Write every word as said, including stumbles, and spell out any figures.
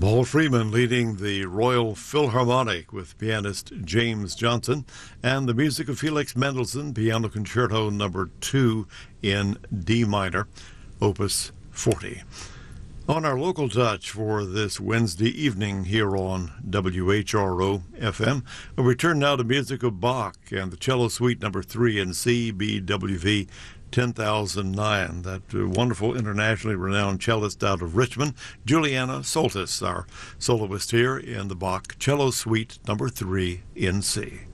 Paul Freeman leading the Royal Philharmonic with pianist James Johnson, and the music of Felix Mendelssohn, Piano Concerto number two in D minor, Opus forty. On our local touch for this Wednesday evening here on W H R O F M, we return now to music of Bach and the Cello Suite number three in C, B W V ten thousand nine. That uh, wonderful internationally renowned cellist out of Richmond, Juliana Soltis, our soloist here in the Bach Cello Suite number three in C.